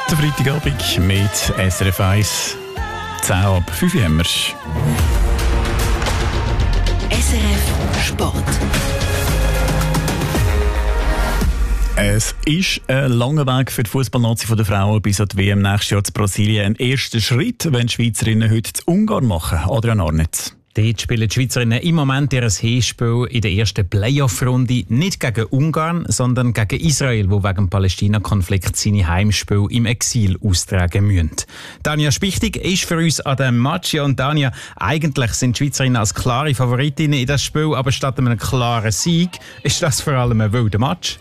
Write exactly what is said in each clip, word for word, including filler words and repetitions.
Der Freitagabend mit S R F eins. zehn ab fünf Uhr haben wir. S R F Sport. Es ist ein langer Weg für die Fußballnazi der Frauen bis an die W M nächstes Jahr zu Brasilien. Ein erster Schritt, wenn die Schweizerinnen heute zu Ungarn machen. Adrian Arnitz. Dort spielen die Schweizerinnen im Moment ihr Hinspiel in der ersten Playoff-Runde nicht gegen Ungarn, sondern gegen Israel, wo wegen dem Palästina-Konflikt seine Heimspiele im Exil austragen müssen. Tanja Spichtig ist für uns an dem Match. Ja, und Tanja, eigentlich sind die Schweizerinnen als klare Favoritinnen in das Spiel, aber statt einem klaren Sieg ist das vor allem ein wilder Match.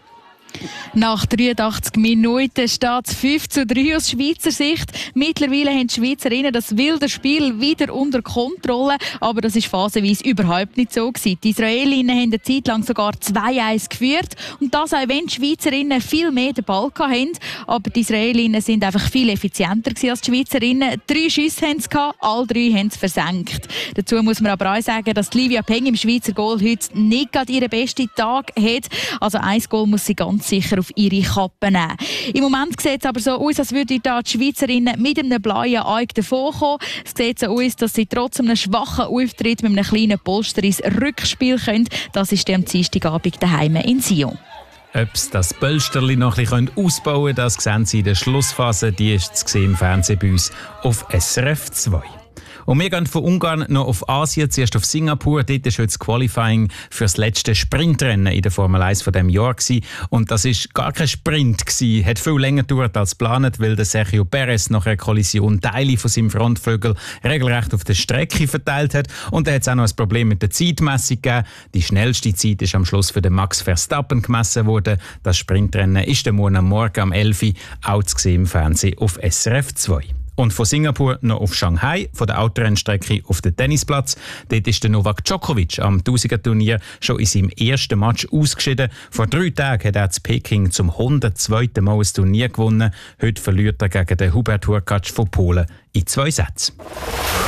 Nach dreiundachtzig Minuten steht es fünf zu drei aus Schweizer Sicht. Mittlerweile haben die Schweizerinnen das wilde Spiel wieder unter Kontrolle, aber das ist phasenweise überhaupt nicht so gewesen. Die Israelinnen haben eine Zeit lang sogar zwei eins geführt und das auch wenn die Schweizerinnen viel mehr den Ball hatten. Aber die Israelinnen sind einfach viel effizienter als die Schweizerinnen. Drei Schüsse haben sie gehabt, alle drei haben sie versenkt. Dazu muss man aber auch sagen, dass Livia Peng im Schweizer Goal heute nicht gerade ihren besten Tag hat. Also ein Goal muss sie ganz sicher auf ihre Kappe nehmen. Im Moment sieht es aber so aus, als würden da die Schweizerinnen mit einem blauen Auge davonkommen. Es sieht so aus, dass sie trotz einem schwachen Auftritt mit einem kleinen Polster ins Rückspiel können. Das ist am Dienstagabend daheim in Sion. Ob sie das Pölsterli noch ein bisschen ausbauen können, das sehen Sie in der Schlussphase. Die ist zu sehen im Fernsehen bei uns auf S R F zwei. Und wir gehen von Ungarn noch auf Asien, zuerst auf Singapur. Dort war heute das Qualifying für das letzte Sprintrennen in der Formel eins von diesem Jahr gewesen. Und das war gar kein Sprint gewesen. Hat viel länger gedauert als geplant, weil der Sergio Perez nach einer Kollision Teile von seinem Frontflügel regelrecht auf der Strecke verteilt hat. Und da hat es auch noch ein Problem mit der Zeitmessung gegeben. Die schnellste Zeit ist am Schluss für den Max Verstappen gemessen worden. Das Sprintrennen ist der Morgen am Morgen um elf Uhr auch zu sehen im Fernsehen auf S R F zwei. Und von Singapur noch auf Shanghai, von der Autorennstrecke auf den Tennisplatz. Dort ist der Novak Djokovic am Tausiger-Turnier schon in seinem ersten Match ausgeschieden. Vor drei Tagen hat er in Peking zum hundertzweiten Mal ein Turnier gewonnen. Heute verliert er gegen den Hubert Hurkacz von Polen in zwei Sätzen.